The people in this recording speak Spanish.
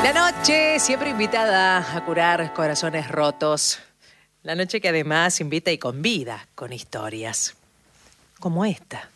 La noche siempre invitada a curar corazones rotos. La noche que además invita y convida con historias como esta.